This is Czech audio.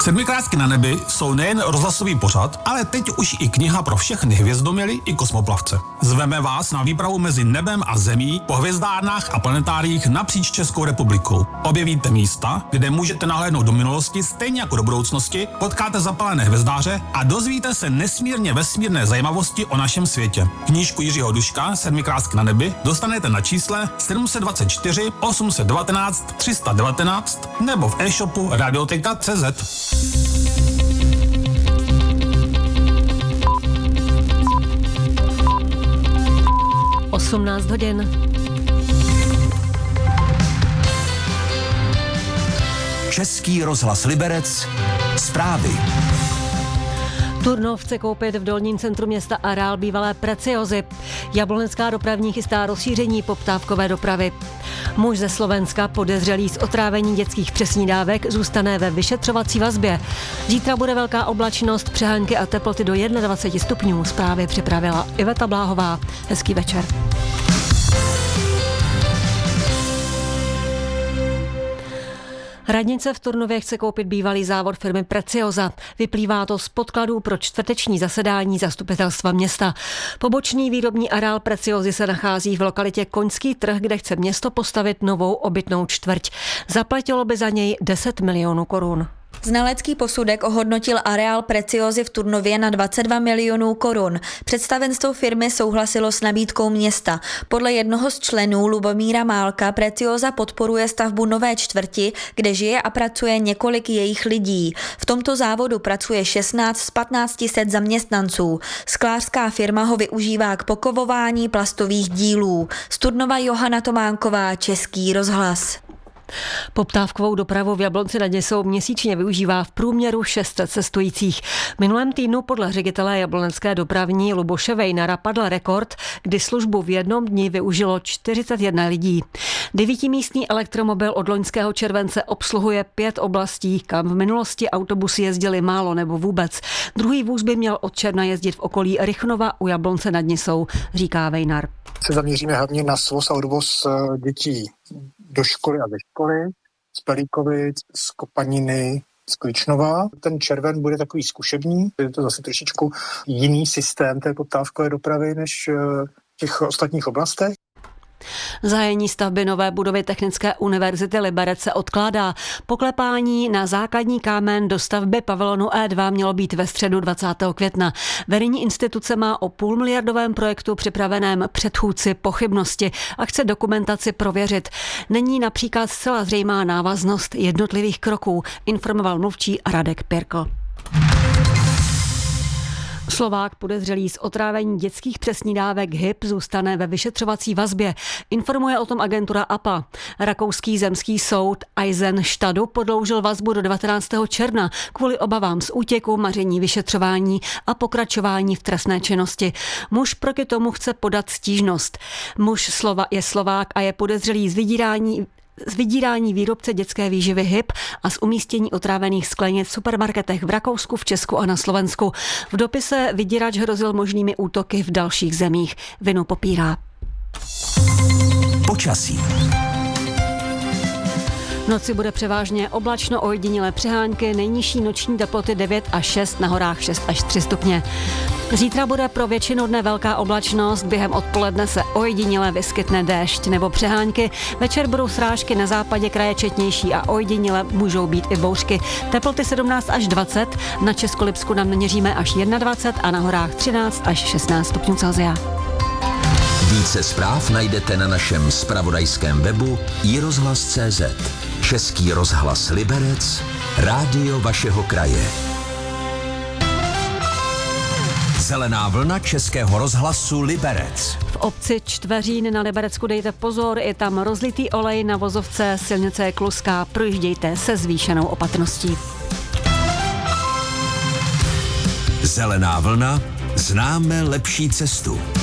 Sedmikrásky na nebi jsou nejen rozhlasový pořad, ale teď už i kniha pro všechny hvězdoměly i kosmoplavce. Zveme vás na výpravu mezi nebem a zemí po hvězdárnách a planetáriích napříč Českou republikou. Objevíte místa, kde můžete nahlédnout do minulosti stejně jako do budoucnosti, potkáte zapalené hvězdáře a dozvíte se nesmírně vesmírné zajímavosti o našem světě. Knížku Jiřího Duška Sedmikrásky na nebi dostanete na čísle 724 819 319 nebo v e-shopu Radioteka.cz. 18 hodin. Český rozhlas Liberec. Zprávy. Turnov chce koupit v dolním centru města areál bývalé Preciozy. Jablonecká dopravní chystá rozšíření poptávkové dopravy. Muž ze Slovenska podezřelý z otrávení dětských přesnídávek zůstane ve vyšetřovací vazbě. Zítra bude velká oblačnost, přehánky a teploty do 21 stupňů. Zprávy připravila Iveta Bláhová. Hezký večer. Radnice v Turnově chce koupit bývalý závod firmy Precioza. Vyplývá to z podkladů pro čtvrteční zasedání zastupitelstva města. Pobočný výrobní areál Preciozy se nachází v lokalitě Koňský trh, kde chce město postavit novou obytnou čtvrť. Zaplatilo by za něj 10 milionů korun. Znalecký posudek ohodnotil areál Preciozy v Turnově na 22 milionů korun. Představenstvo firmy souhlasilo s nabídkou města. Podle jednoho z členů Lubomíra Málka Precioza podporuje stavbu nové čtvrti, kde žije a pracuje několik jejich lidí. V tomto závodu pracuje 16 z 1500 zaměstnanců. Sklářská firma ho využívá k pokovování plastových dílů. Z Turnova Johana Tománková, Český rozhlas. Poptávkovou dopravu v Jablonci nad Nisou měsíčně využívá v průměru 600 cestujících. Minulém týdnu podle ředitele jablonecké dopravní Luboše Vejnara padl rekord, kdy službu v jednom dni využilo 41 lidí. 9místný elektromobil od loňského července obsluhuje 5 oblastí, kam v minulosti autobusy jezdily málo nebo vůbec. Druhý vůz by měl od června jezdit v okolí Rychnova u Jablonce nad Nisou, říká Vejnar. Se zaměříme hlavně na svoz a odvoz dětí do školy a ze školy, z Pelíkovic, z Kopaniny, z Kličnova. Ten červen bude takový zkušební, je to zase trošičku jiný systém té poptávkové dopravy než v těch ostatních oblastech. Zahájení stavby nové budovy Technické univerzity Liberec se odkládá. Poklepání na základní kámen do stavby pavilonu E2 mělo být ve středu 20. května. Vedení instituce má o půlmiliardovém projektu připraveném předchůdci pochybnosti a chce dokumentaci prověřit. Není například zcela zřejmá návaznost jednotlivých kroků, informoval mluvčí Radek Pirkl. Slovák podezřelý z otrávení dětských přesnídávek HIP zůstane ve vyšetřovací vazbě. Informuje o tom agentura APA. Rakouský zemský soud Eisenstadu prodloužil vazbu do 19. června kvůli obavám z útěku, maření vyšetřování a pokračování v trestné činnosti. Muž proti tomu chce podat stížnost. Muž je Slovák a je podezřelý z vydírání výrobce dětské výživy HIP a z umístění otrávených sklenic v supermarketech v Rakousku, v Česku a na Slovensku. V dopise vydírač hrozil možnými útoky v dalších zemích. Vinu popírá. Počasí. V noci bude převážně oblačno, ojedinělé přehánky, nejnižší noční teploty 9 až 6, na horách 6 až 3 stupně. Zítra bude pro většinu dne velká oblačnost, během odpoledne se ojediněle vyskytne déšť nebo přehánky, večer budou srážky na západě kraje četnější a ojediněle můžou být i bouřky. Teploty 17 až 20, na Českolipsku nám měříme až 21 a na horách 13 až 16 stupňů Celsia. Více zpráv najdete na našem zpravodajském webu iRozhlas.cz. Český rozhlas Liberec, rádio vašeho kraje. Zelená vlna Českého rozhlasu Liberec. V obci Čtveřín na Liberecku dejte pozor, je tam rozlitý olej na vozovce, silnice je kluská, projíždějte se zvýšenou opatrností. Zelená vlna, známe lepší cestu.